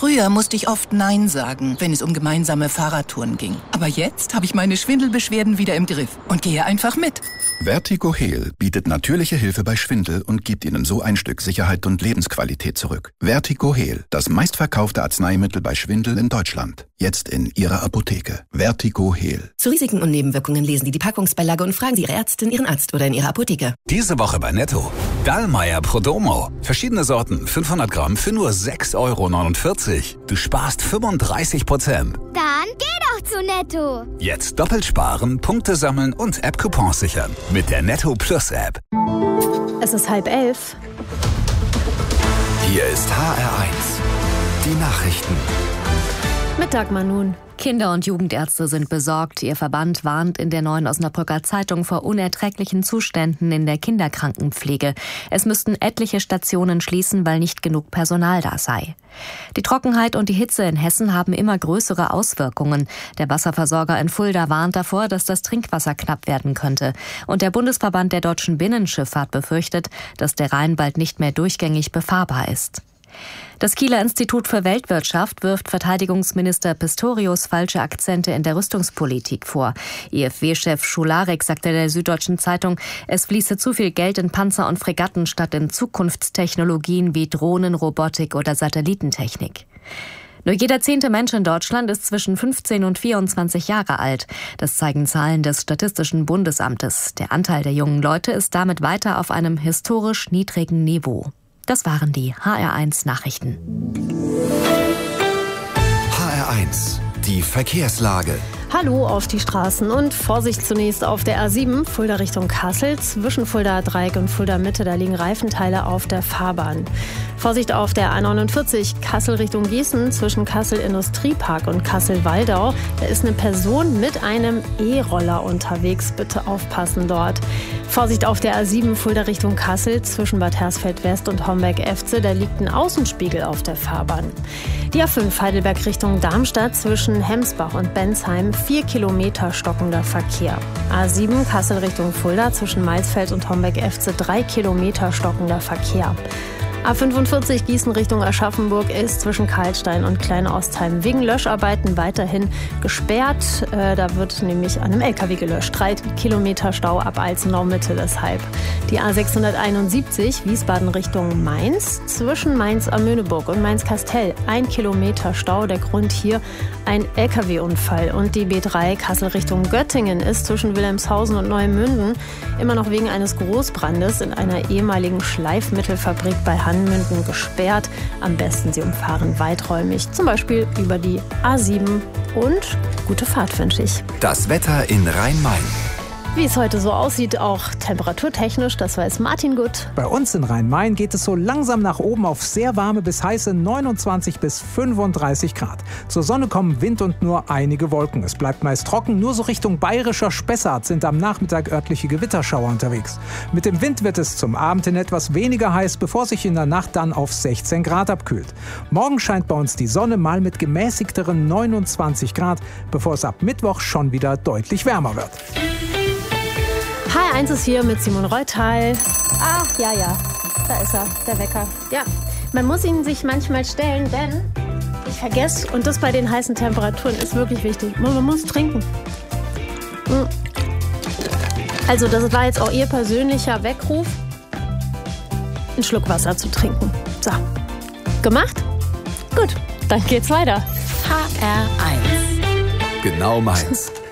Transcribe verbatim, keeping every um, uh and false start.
Früher musste ich oft Nein sagen, wenn es um gemeinsame Fahrradtouren ging. Aber jetzt habe ich meine Schwindelbeschwerden wieder im Griff und gehe einfach mit. Vertigo Heal bietet natürliche Hilfe bei Schwindel und gibt Ihnen so ein Stück Sicherheit und Lebensqualität zurück. Vertigo Heal, das meistverkaufte Arzneimittel bei Schwindel in Deutschland. Jetzt in Ihrer Apotheke. Vertigo Heal. Zu Risiken und Nebenwirkungen lesen Sie die Packungsbeilage und fragen Sie Ihre Ärztin, Ihren Arzt oder in Ihrer Apotheke. Diese Woche bei Netto. Dallmayr Prodomo. Verschiedene Sorten, fünfhundert Gramm für nur sechs Euro neunundvierzig. Du sparst fünfunddreißig Prozent. Dann geh doch zu Netto. Jetzt doppelt sparen, Punkte sammeln und App-Coupons sichern. Mit der Netto Plus App. Es ist halb elf. Hier ist H R eins. Die Nachrichten. Mittag mal nun. Kinder- und Jugendärzte sind besorgt. Ihr Verband warnt in der Neuen Osnabrücker Zeitung vor unerträglichen Zuständen in der Kinderkrankenpflege. Es müssten etliche Stationen schließen, weil nicht genug Personal da sei. Die Trockenheit und die Hitze in Hessen haben immer größere Auswirkungen. Der Wasserversorger in Fulda warnt davor, dass das Trinkwasser knapp werden könnte. Und der Bundesverband der deutschen Binnenschifffahrt befürchtet, dass der Rhein bald nicht mehr durchgängig befahrbar ist. Das Kieler Institut für Weltwirtschaft wirft Verteidigungsminister Pistorius falsche Akzente in der Rüstungspolitik vor. I F W-Chef Schularek sagte der Süddeutschen Zeitung, es fließe zu viel Geld in Panzer und Fregatten statt in Zukunftstechnologien wie Drohnen, Robotik oder Satellitentechnik. Nur jeder zehnte Mensch in Deutschland ist zwischen fünfzehn und vierundzwanzig Jahre alt. Das zeigen Zahlen des Statistischen Bundesamtes. Der Anteil der jungen Leute ist damit weiter auf einem historisch niedrigen Niveau. Das waren die H R eins Nachrichten. H R eins, die Verkehrslage. Hallo auf die Straßen und Vorsicht zunächst auf der A sieben, Fulda Richtung Kassel. Zwischen Fulda Dreieck und Fulda Mitte, da liegen Reifenteile auf der Fahrbahn. Vorsicht auf der A neunundvierzig, Kassel Richtung Gießen, zwischen Kassel Industriepark und Kassel-Waldau. Da ist eine Person mit einem E-Roller unterwegs. Bitte aufpassen dort. Vorsicht auf der A sieben, Fulda Richtung Kassel, zwischen Bad Hersfeld West und Homberg-Efze. Da liegt ein Außenspiegel auf der Fahrbahn. Die A fünf, Heidelberg Richtung Darmstadt, zwischen Hemsbach und Bensheim. Vier Kilometer stockender Verkehr. A sieben, Kassel Richtung Fulda, zwischen Maisfeld und Homberg-Efze. Drei Kilometer stockender Verkehr. A fünfundvierzig Gießen Richtung Aschaffenburg ist zwischen Karlstein und Klein-Ostheim wegen Löscharbeiten weiterhin gesperrt. Äh, da wird nämlich an einem L K W gelöscht. Drei Kilometer Stau ab Alzenau-Mitte deshalb. Die A sechshunderteinundsiebzig Wiesbaden Richtung Mainz zwischen Mainz am Möhneburg und Mainz-Kastel. Ein Kilometer Stau. Der Grund hier ein L K W-Unfall. Und die B drei Kassel Richtung Göttingen ist zwischen Wilhelmshausen und Neumünden immer noch wegen eines Großbrandes in einer ehemaligen Schleifmittelfabrik bei Hanmünden gesperrt. Am besten Sie umfahren weiträumig, zum Beispiel über die A sieben. Und gute Fahrt wünsche ich. Das Wetter in Rhein-Main. Wie es heute so aussieht, auch temperaturtechnisch, das weiß Martin Gut. Bei uns in Rhein-Main geht es so langsam nach oben auf sehr warme bis heiße neunundzwanzig bis fünfunddreißig Grad. Zur Sonne kommen Wind und nur einige Wolken. Es bleibt meist trocken, nur so Richtung bayerischer Spessart sind am Nachmittag örtliche Gewitterschauer unterwegs. Mit dem Wind wird es zum Abend hin etwas weniger heiß, bevor sich in der Nacht dann auf sechzehn Grad abkühlt. Morgen scheint bei uns die Sonne mal mit gemäßigteren neunundzwanzig Grad, bevor es ab Mittwoch schon wieder deutlich wärmer wird. H R eins ist hier mit Simon Reutal. Ach, ja, ja, da ist er, der Wecker. Ja, man muss ihn sich manchmal stellen, denn ich vergesse, und das bei den heißen Temperaturen ist wirklich wichtig, man muss trinken. Also das war jetzt auch Ihr persönlicher Weckruf, einen Schluck Wasser zu trinken. So, gemacht? Gut, dann geht's weiter. H R eins. Genau meins.